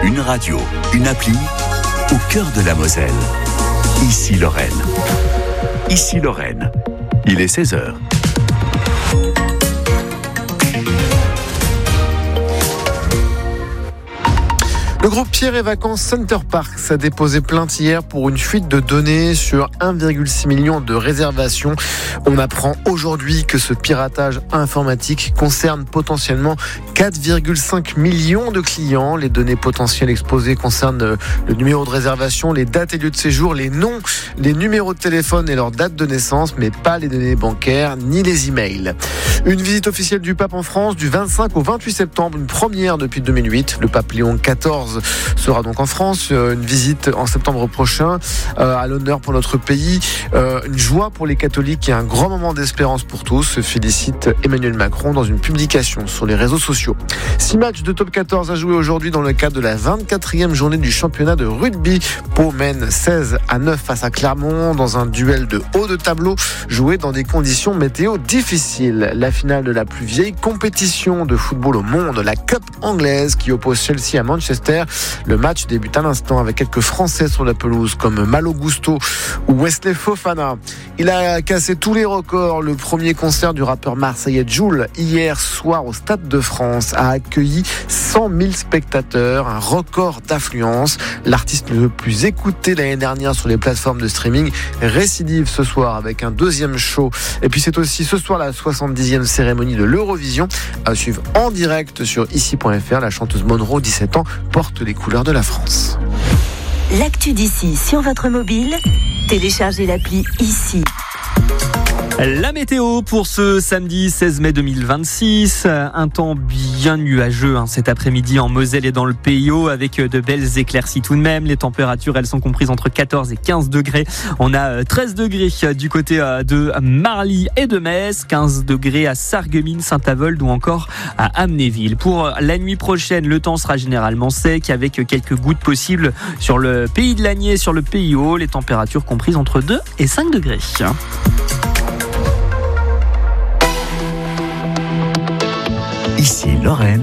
Une radio, une appli, au cœur de la Moselle. Ici Lorraine. Ici Lorraine. Il est 16h. Le groupe Pierre et Vacances Center Parks a déposé plainte hier pour une fuite de données sur 1,6 million de réservations. On apprend aujourd'hui que ce piratage informatique concerne potentiellement 4,5 millions de clients. Les données potentielles exposées concernent le numéro de réservation, les dates et lieux de séjour, les noms, les numéros de téléphone et leur date de naissance, mais pas les données bancaires ni les emails. Une visite officielle du pape en France du 25 au 28 septembre, une première depuis 2008. Le pape Léon XIV sera donc en France, une visite en septembre prochain, à l'honneur pour notre pays, une joie pour les catholiques et un grand moment d'espérance pour tous, se félicite Emmanuel Macron dans une publication sur les réseaux sociaux. 6 matchs de top 14 à jouer aujourd'hui dans le cadre de la 24e journée du championnat de rugby. Pau mène 16-9 face à Clermont dans un duel de haut de tableau joué dans des conditions météo difficiles. La finale de la plus vieille compétition de football au monde, la Cup anglaise qui oppose Chelsea à Manchester. Le match débute à l'instant avec quelques Français sur la pelouse comme Malo Gusto ou Wesley Fofana. Il a cassé tous les records. Le premier concert du rappeur marseillais Jul hier soir au Stade de France a accueilli 100 000 spectateurs, un record d'affluence. L'artiste le plus écouté l'année dernière sur les plateformes de streaming récidive ce soir avec un deuxième show. Et puis c'est aussi ce soir la 70e cérémonie de l'Eurovision à suivre en direct sur ici.fr. La chanteuse Monroe, 17 ans, porte les couleurs de la France. L'actu d'ici sur votre mobile, téléchargez l'appli Ici. La météo pour ce samedi 16 mai 2026, un temps bien nuageux cet après-midi en Moselle et dans le Pays Haut avec de belles éclaircies tout de même. Les températures, elles sont comprises entre 14 et 15 degrés. On a 13 degrés du côté de Marly et de Metz, 15 degrés à Sarreguemines, Saint-Avold ou encore à Amnéville. Pour la nuit prochaine, le temps sera généralement sec avec quelques gouttes possibles sur le Pays de Lagny et sur le Pays Haut. Les températures comprises entre 2 et 5 degrés. Ici Lorraine.